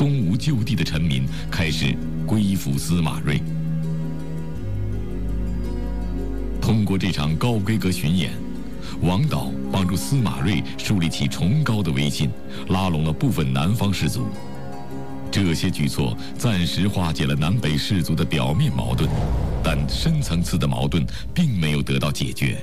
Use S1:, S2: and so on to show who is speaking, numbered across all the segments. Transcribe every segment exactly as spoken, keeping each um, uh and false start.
S1: 东吴旧地的臣民开始归附司马睿。通过这场高规格巡演，王导帮助司马睿树立起崇高的威信，拉拢了部分南方士族。这些举措暂时化解了南北士族的表面矛盾，但深层次的矛盾并没有得到解决。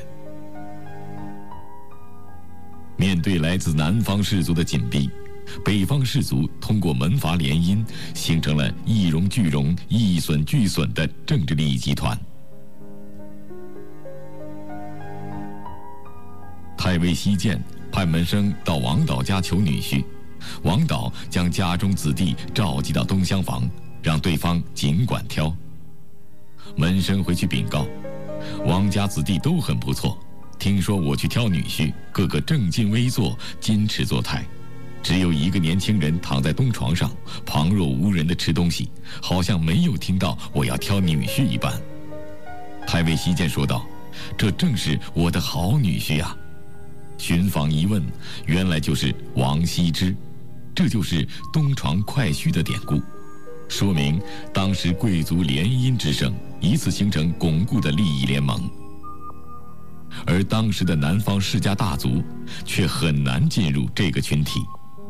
S1: 面对来自南方士族的紧逼，北方士族通过门阀联姻，形成了一荣俱荣、一损俱损的政治利益集团。太尉西涧派门生到王导家求女婿，王导将家中子弟召集到东厢房，让对方尽管挑。门生回去禀告，王家子弟都很不错，听说我去挑女婿，个个正襟危坐，矜持作态，只有一个年轻人躺在东床上，旁若无人地吃东西，好像没有听到我要挑女婿一般。太尉西涧说道：“这正是我的好女婿啊！”寻访一问，原来就是王羲之，这就是东床快婿的典故，说明当时贵族联姻之盛，以此形成巩固的利益联盟。而当时的南方世家大族却很难进入这个群体。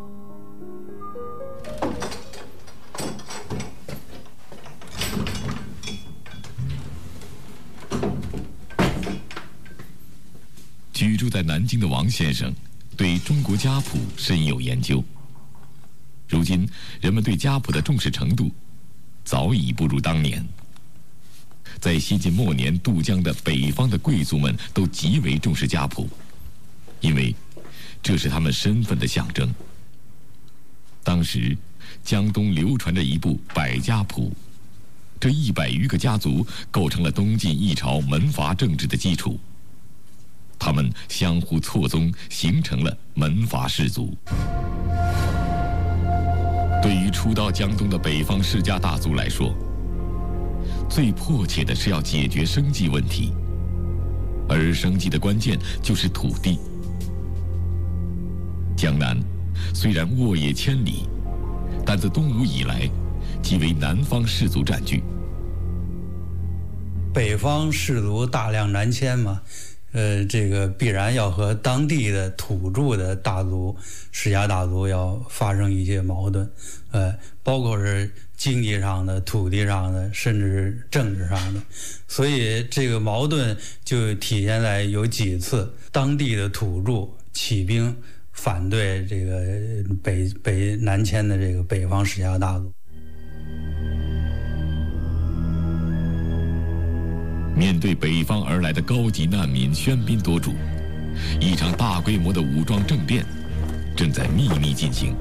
S1: 居住在南京的王先生对中国家谱深有研究。如今人们对家谱的重视程度早已不如当年。在西晋末年渡江的北方的贵族们都极为重视家谱，因为这是他们身份的象征。当时江东流传着一部百家谱，这一百余个家族构成了东晋一朝门阀政治的基础。他们相互错综，形成了门阀士族。对于初到江东的北方世家大族来说，最迫切的是要解决生计问题，而生计的关键就是土地。江南虽然沃野千里，但自东吴以来，即为南方士族占据。
S2: 北方士族大量南迁嘛，呃，这个必然要和当地的土著的大族、世家大族要发生一些矛盾，呃，包括是经济上的、土地上的，甚至是政治上的。所以这个矛盾就体现在有几次当地的土著起兵反对这个北北南迁的这个北方世家大族。
S1: 面对北方而来的高级难民喧宾夺主，一场大规模的武装政变正在秘密进行。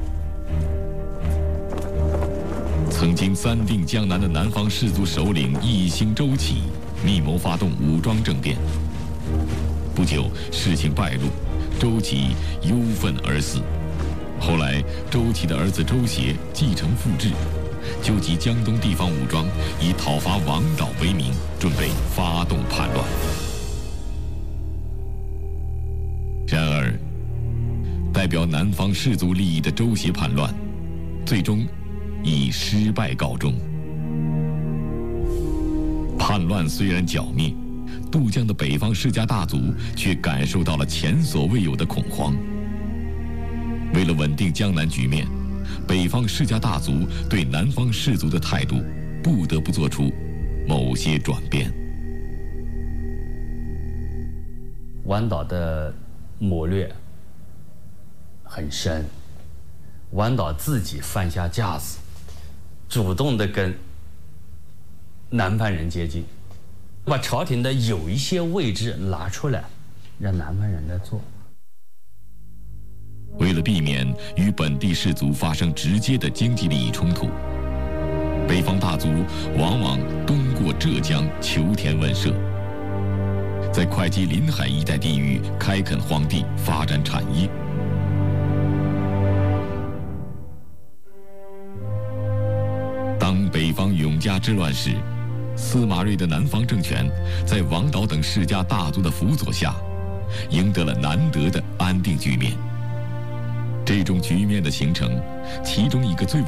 S1: 曾经三定江南的南方士族首领义兴周启密谋发动武装政变，不久事情败露，周启忧愤而死。后来周启的儿子周协继承父志，纠集江东地方武装，以讨伐王导为名，准备发动叛乱。然而，代表南方士族利益的周协叛乱，最终以失败告终。叛乱虽然剿灭，渡江的北方世家大族却感受到了前所未有的恐慌。为了稳定江南局面，北方世家大族对南方士族的态度不得不做出某些转变。
S3: 王导的谋略很深，王导自己放下架子，主动的跟南方人接近，把朝廷的有一些位置拿出来，让南方人来做。
S1: 为了避免与本地士族发生直接的经济利益冲突，北方大族往往东过浙江求田问舍，在会稽临海一带地域开垦荒地，发展产业。当北方永嘉之乱时，司马睿的南方政权在王导等世家大族的辅佐下，赢得了难得的安定局面。这种局面的形成，其中一个最为